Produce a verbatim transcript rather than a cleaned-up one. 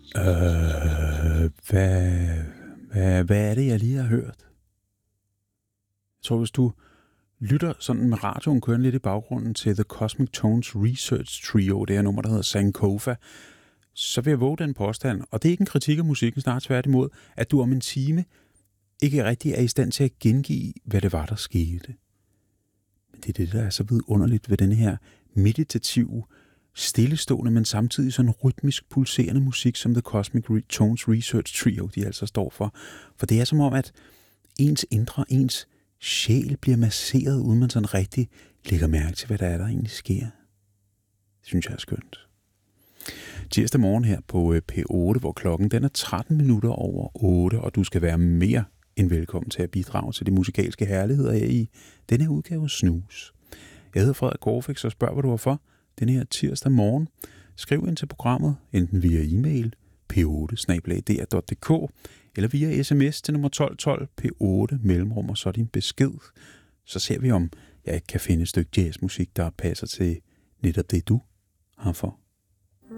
Øh, hvad, hvad, hvad er det, jeg lige har hørt? Jeg tror, hvis du lytter sådan med radioen kørende lidt i baggrunden til The Cosmic Tones Research Trio, det her nummer, der hedder Sankofa, så vil jeg våge den påstand, og det er ikke en kritik af musikken, snart tværtimod, at du om en time ikke rigtig er i stand til at gengive, hvad det var, der skete. Men det er det, der er så vidunderligt ved den her meditative, stillestående, men samtidig sådan rytmisk pulserende musik, som The Cosmic Tones Research Trio, de altså står for. For det er som om, at ens indre, ens sjæl bliver masseret, uden man sådan rigtig lægger mærke til, hvad der er, der egentlig sker. Det synes jeg er skønt. Tirsdag morgen her på P otte, hvor klokken den er tretten minutter over otte, og du skal være mere end velkommen til at bidrage til de musikalske herligheder her i denne her udgave af Snus. Jeg hedder Frederik Gårdfix, og spørg, hvad du har for den her tirsdag morgen. Skriv ind til programmet, enten via e-mail p otte snabel-a d r punktum d k eller via sms til nummer tolv tolv P otte mellemrum og så din besked. Så ser vi, om jeg ikke kan finde et stykke jazzmusik, der passer til netop det, du har for